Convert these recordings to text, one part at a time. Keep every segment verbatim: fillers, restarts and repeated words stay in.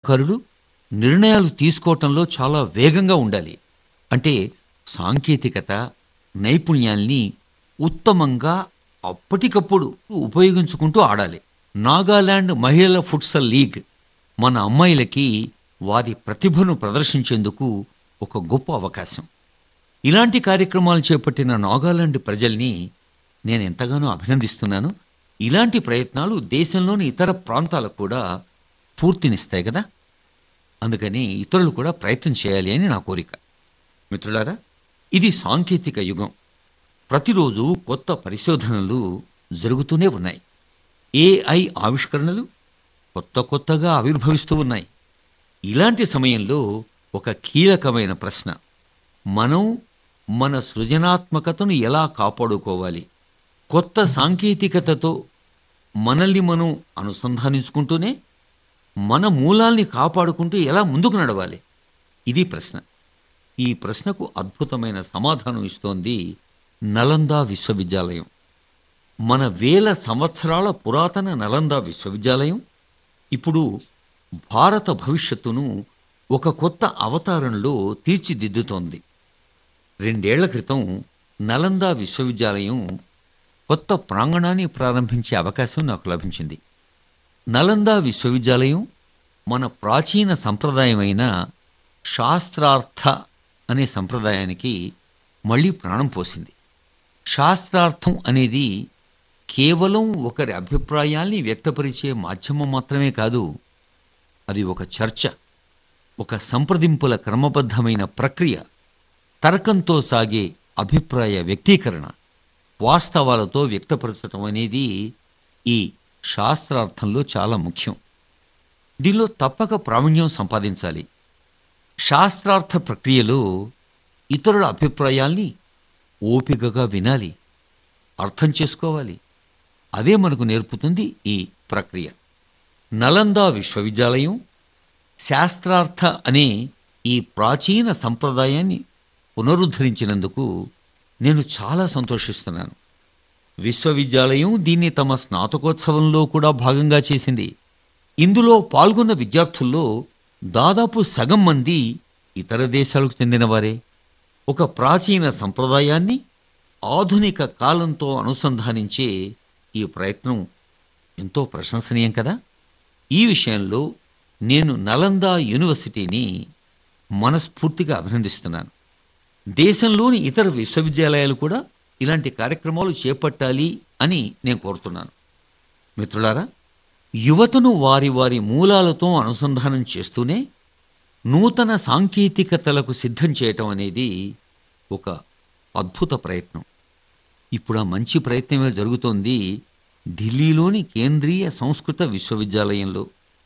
క్రీడాకారులు నిర్ణయాలు తీసుకోవటంలో చాలా వేగంగా ఉండాలి. అంటే సాంకేతికత, నైపుణ్యాల్ని ఉత్తమంగా అప్పటికప్పుడు ఉపయోగించుకుంటూ ఆడాలి. నాగాలాండ్ మహిళల ఫుట్సల్ లీగ్ మన అమ్మాయిలకి వారి ప్రతిభను ప్రదర్శించేందుకు ఒక గొప్ప అవకాశం. ఇలాంటి కార్యక్రమాలు చేపట్టిన నాగాలాండ్ ప్రజల్ని నేను ఎంతగానో అభినందిస్తున్నాను. ఇలాంటి ప్రయత్నాలు దేశంలోని ఇతర ప్రాంతాలకు కూడా స్ఫూర్తినిస్తాయి కదా. అందుకని ఇతరులు కూడా ప్రయత్నం చేయాలి అని నా కోరిక. మిత్రులారా, ఇది సాంకేతిక యుగం. ప్రతిరోజు కొత్త పరిశోధనలు జరుగుతూనే ఉన్నాయి. ఏఐ ఆవిష్కరణలు కొత్త కొత్తగా ఆవిర్భవిస్తూ ఉన్నాయి. ఇలాంటి సమయంలో ఒక కీలకమైన ప్రశ్న: మనం మన సృజనాత్మకతను ఎలా కాపాడుకోవాలి? కొత్త సాంకేతికతతో మనల్ని మనం అనుసంధానించుకుంటూనే మన మూలాల్ని కాపాడుకుంటూ ఎలా ముందుకు నడవాలి? ఇది ప్రశ్న. ఈ ప్రశ్నకు అద్భుతమైన సమాధానం ఇస్తోంది నలంద విశ్వవిద్యాలయం. మన వేల సంవత్సరాల పురాతన నలంద విశ్వవిద్యాలయం ఇప్పుడు భారత భవిష్యత్తును ఒక కొత్త అవతారంలో తీర్చిదిద్దుతోంది. రెండేళ్ల క్రితం నలంద విశ్వవిద్యాలయం కొత్త ప్రాంగణాన్ని ప్రారంభించే అవకాశం నాకు లభించింది. నలంద విశ్వవిద్యాలయం మన ప్రాచీన సంప్రదాయమైన శాస్త్రార్థ అనే సంప్రదాయానికి మళ్లీ ప్రాణం పోసింది. శాస్త్రార్థం అనేది కేవలం ఒకరి అభిప్రాయాల్ని వ్యక్తపరిచే మాధ్యమం మాత్రమే కాదు, అది ఒక చర్చ, ఒక సంప్రదింపుల క్రమబద్ధమైన ప్రక్రియ. తర్కంతో సాగే అభిప్రాయ వ్యక్తీకరణ వాస్తవాలతో వ్యక్తపరచటం అనేది ఈ శాస్త్రార్థంలో చాలా ముఖ్యం. దీనిలో తప్పక ప్రావీణ్యం సంపాదించాలి. శాస్త్రార్థ ప్రక్రియలో ఇతరుల అభిప్రాయాల్ని ఓపికగా వినాలి, అర్థం చేసుకోవాలి. అదే మనకు నేర్పుతుంది ఈ ప్రక్రియ. నలంద విశ్వవిద్యాలయం శాస్త్రార్థ అనే ఈ ప్రాచీన సంప్రదాయాన్ని పునరుద్ధరించినందుకు నేను చాలా సంతోషిస్తున్నాను. విశ్వవిద్యాలయం దీన్ని తమ స్నాతకోత్సవంలో కూడా భాగంగా చేసింది. ఇందులో పాల్గొన్న విద్యార్థుల్లో దాదాపు సగం మంది ఇతర దేశాలకు చెందినవారే. ఒక ప్రాచీన సంప్రదాయాన్ని ఆధునిక కాలంతో అనుసంధానించే ఈ ప్రయత్నం ఎంతో ప్రశంసనీయం కదా. ఈ విషయంలో నేను నలంద యూనివర్సిటీని మనస్ఫూర్తిగా అభినందిస్తున్నాను. దేశంలోని ఇతర విశ్వవిద్యాలయాలు కూడా ఇలాంటి కార్యక్రమాలు చేపట్టాలి అని నేను కోరుతున్నాను. మిత్రులారా, యువతను వారి వారి మూలాలతో అనుసంధానం చేస్తూనే నూతన సాంకేతికతలకు సిద్ధం చేయటం అనేది ఒక అద్భుత ప్రయత్నం. ఇప్పుడు ఆ మంచి ప్రయత్నమే జరుగుతోంది ఢిల్లీలోని కేంద్రీయ సంస్కృత విశ్వవిద్యాలయంలో.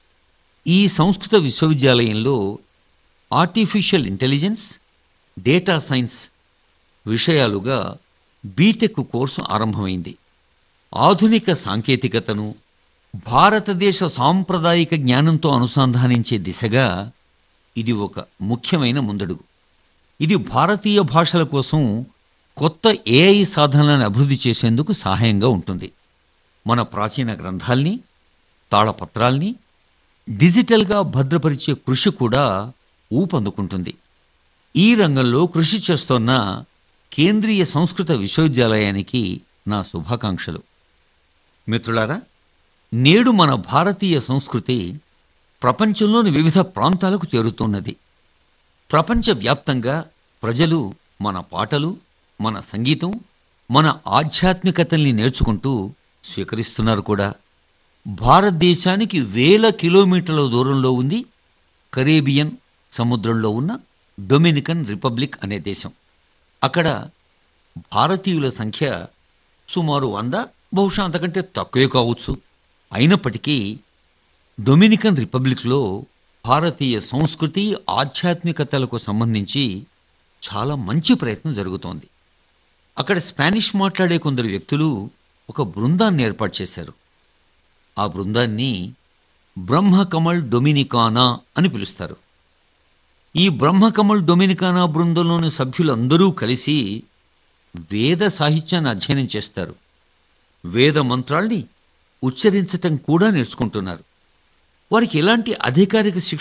ఈ సంస్కృత విశ్వవిద్యాలయంలో artificial intelligence, data science విషయాలుగా BTech course ఆరంభమైంది. ఆధునిక సాంకేతికతను భారతదేశ సాంప్రదాయిక జ్ఞానంతో అనుసంధానించే దిశగా ఇది ఒక ముఖ్యమైన ముందడుగు. ఇది భారతీయ భాషల కోసం కొత్త ఏఐ సాధనలను అభివృద్ధి చేసేందుకు సహాయంగా ఉంటుంది. మన ప్రాచీన గ్రంథాల్ని, తాళపత్రాల్ని డిజిటల్గా భద్రపరిచే కృషి కూడా ఊపందుకుంటుంది. ఈ రంగంలో కృషి చేస్తోన్న కేంద్రీయ సంస్కృత విశ్వవిద్యాలయానికి నా శుభాకాంక్షలు. మిత్రులారా, నేడు మన భారతీయ సంస్కృతి ప్రపంచంలోని వివిధ ప్రాంతాలకు చేరుతున్నది. ప్రపంచవ్యాప్తంగా ప్రజలు మన పాటలు, మన సంగీతం, మన ఆధ్యాత్మికతల్ని నేర్చుకుంటూ స్వీకరిస్తున్నారు కూడా. భారతదేశానికి వేల కిలోమీటర్ల దూరంలో ఉంది కరేబియన్ సముద్రంలో ఉన్న డొమినికన్ రిపబ్లిక్ అనే దేశం. అక్కడ భారతీయుల సంఖ్య సుమారు వంద, బహుశా అంతకంటే తక్కువే కావచ్చు. అయినప్పటికీ డొమినికన్ రిపబ్లిక్లో భారతీయ సంస్కృతి, ఆధ్యాత్మికతలకు సంబంధించి చాలా మంచి ప్రయత్నం జరుగుతోంది. అక్కడ స్పానిష్ మాట్లాడే కొందరు వ్యక్తులు ఒక బృందాన్ని ఏర్పాటు చేశారు. ఆ బృందాన్ని బ్రహ్మకమల్ డొమినికానా అని పిలుస్తారు. ఈ బ్రహ్మకమల్ డొమినికానా బృందంలోని సభ్యులందరూ కలిసి వేద సాహిత్యాన్ని అధ్యయనం చేస్తారు. వేద మంత్రాల్ని ఉచ్చరించటం కూడా నేర్చుకుంటున్నారు. వారికి ఎలాంటి అధికారిక శిక్షణ